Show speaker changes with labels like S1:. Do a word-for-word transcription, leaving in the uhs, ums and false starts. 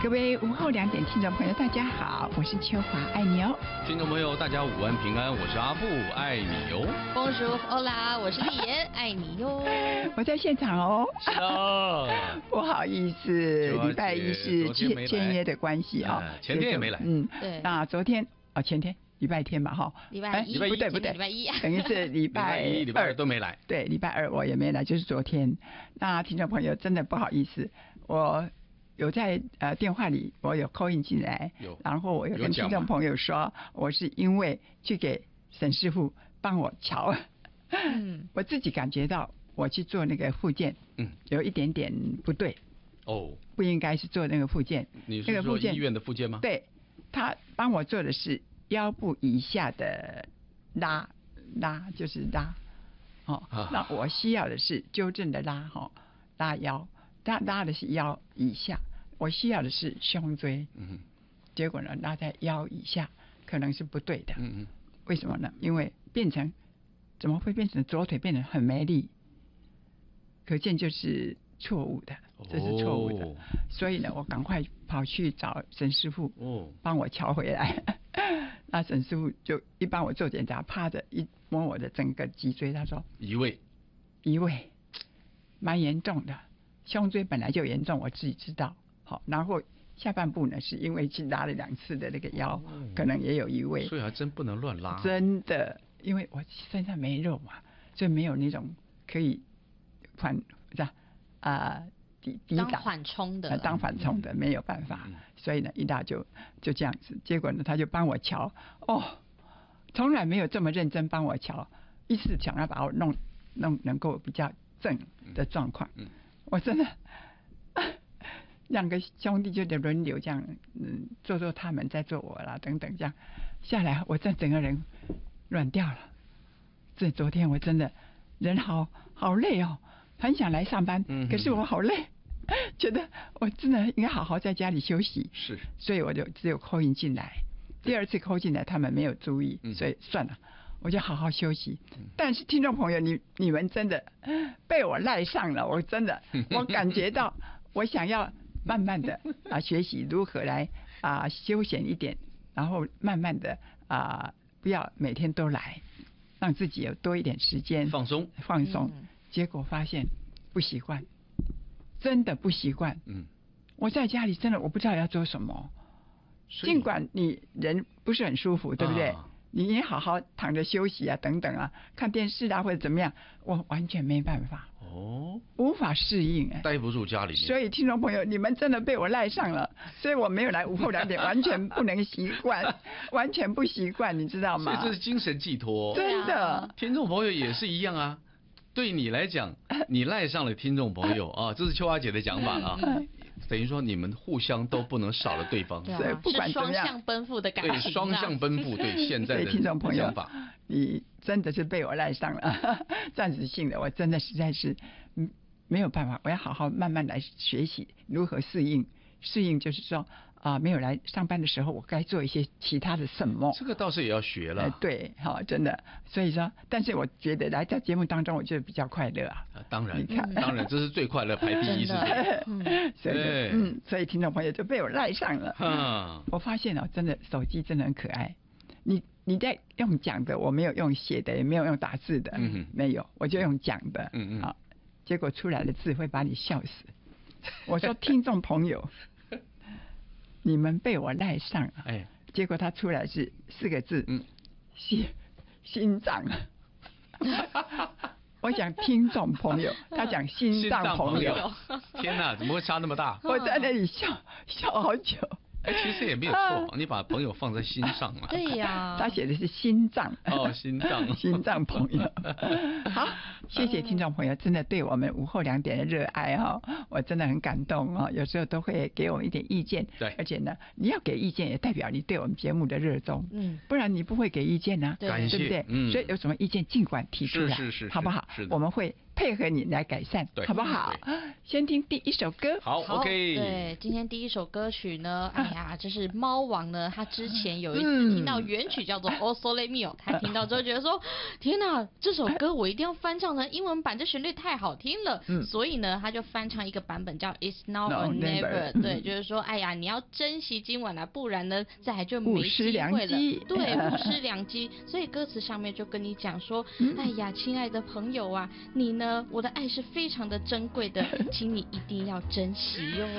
S1: 各位午后两点听众朋友，大家好，我是秋华，爱你哦。
S2: 听众朋友，大家午安平安，我是阿布，爱你哟。
S3: Bonjour， Hola， 我是丽妍，爱你哟。
S1: 我在现场哦。
S2: 是的。
S1: 不好意思，礼拜一是签约的关系啊、
S2: 嗯，前天也没来。
S1: 嗯，
S3: 对。
S1: 那昨天啊、哦，前天礼拜天嘛哈。
S3: 礼拜一。
S1: 哎、不对不对，
S3: 礼拜一。
S1: 等于是礼拜
S2: 一、礼拜二都没来。
S1: 对，礼拜二我也没来，就是昨天。那听众朋友真的不好意思，我。有在呃电话里，我有 call in 进来，然后我有跟听众朋友说，我是因为去给沈师傅帮我瞧，嗯，我自己感觉到我去做那个复健，嗯，有一点点不对，
S2: 哦，
S1: 不应该是做那个复健。
S2: 你是说医院的复健吗？
S1: 对，他帮我做的是腰部以下的拉拉，就是拉，哦，啊、那我需要的是纠正的拉哈、哦，拉腰。他拉的是腰以下，我需要的是胸椎，嗯，结果呢拉在腰以下，可能是不对的，嗯嗯，为什么呢？因为变成怎么会变成左腿变得很没力？可见就是错误的，这是错误的，哦、所以呢，我赶快跑去找沈师傅，哦，帮我瞧回来。那沈师傅就一帮我做检查，趴着一摸我的整个脊椎，他说
S2: 移位，
S1: 移位，蛮严重的。胸椎本来就严重，我自己知道。好，然后下半部呢，是因为去拉了两次的那个腰，嗯、可能也有移位。
S2: 所以还真不能乱拉。
S1: 真的，因为我身上没肉嘛，所以没有那种可以缓这样啊抵抵挡
S3: 当缓冲的，
S1: 呃、当缓冲的、嗯、没有办法。嗯、所以呢，一拉就就这样子。结果呢，他就帮我瞧，哦，从来没有这么认真帮我瞧，一直想要把我弄弄能够比较正的状况。嗯嗯我真的，两个兄弟就得轮流这样，嗯，做做他们，再做我啦，等等这样下来，我这整个人软掉了。这昨天我真的人好好累哦，很想来上班，嗯、可是我好累，觉得我真的应该好好在家里休息。
S2: 是，
S1: 所以我就只有 call in 进来，第二次 call 进来他们没有注意，嗯、所以算了。我就好好休息，但是听众朋友，你你们真的被我赖上了，我真的，我感觉到我想要慢慢的啊学习如何来啊休闲一点，然后慢慢的啊不要每天都来，让自己有多一点时间
S2: 放松
S1: 放松。嗯、结果发现不习惯，真的不习惯。嗯，我在家里真的我不知道要做什么，尽管你人不是很舒服，对不对？啊你也好好躺着休息啊，等等啊，看电视啊或者怎么样，我完全没办法哦，无法适应哎，
S2: 待不住家里面。
S1: 所以听众朋友，你们真的被我赖上了，所以我没有来午后两点，完全不能习惯，完全不习惯，你知道吗？
S2: 所以这是精神寄托，
S1: 真的。
S2: 听众朋友也是一样啊，对你来讲，你赖上了听众朋友啊，这是秋华姐的讲法啊。等于说你们互相都不能少了对方，
S3: 对、啊，不管怎么样，双向奔赴的感觉、啊，
S2: 对，双向奔赴，对现在的
S1: 听众朋友
S2: 想法，
S1: 你真的是被我赖上了，暂时性的，我真的实在是没有办法，我要好好慢慢来学习如何适应，适应就是说啊、呃，没有来上班的时候，我该做一些其他的什么，
S2: 这个倒是也要学了，呃、
S1: 对，好、哦，真的，所以说，但是我觉得来到节目当中，我觉得比较快乐啊，
S2: 啊当然，当然，这是最快乐，排第一是这
S1: 嗯，所以嗯，所以听众朋友就被我赖上了，嗯，我发现哦，真的手机真的很可爱，你你在用讲的，我没有用写的，也没有用打字的，嗯没有，我就用讲的，嗯嗯，好，结果出来的字会把你笑死，我说听众朋友。你们被我赖上了，哎，结果他出来是四个字，嗯，心心脏。我讲听众朋友，他讲心脏朋友。
S2: 天哪，怎么会差那么大？
S1: 我在那里笑笑好久。
S2: 哎，其实也没有错，你把朋友放在心上了。
S3: 对呀，
S1: 他写的是心脏。
S2: 哦，心脏，
S1: 心脏朋友。好，谢谢听众朋友，真的对我们午后两点的热爱哈、哦，我真的很感动哦。有时候都会给我们一点意见，
S2: 对，
S1: 而且呢，你要给意见也代表你对我们节目的热衷，嗯，不然你不会给意见呢、啊，
S2: 对不
S1: 对？嗯，所以有什么意见尽管提出来，
S2: 是是是，
S1: 好不好？
S2: 是的，
S1: 我们会配合你来改善，好不好？先听第一首歌。
S2: 好 ，OK。
S3: 对，今天第一首歌曲呢，哎呀，这是猫王呢，他之前有一次听到原曲叫做《O Sole Mio》，他听到之后觉得说，天哪，这首歌我一定要翻唱成英文版，这旋律太好听了，所以呢，他就翻唱一个版本叫《It's Now or Never》，对，就是说，哎呀，你要珍惜今晚啊，不然呢，再来就没机会了，对，不失良机。所以歌词上面就跟你讲说，哎呀，亲爱的朋友啊，你呢，我的爱是非常的珍贵的，请你一定要珍惜哟。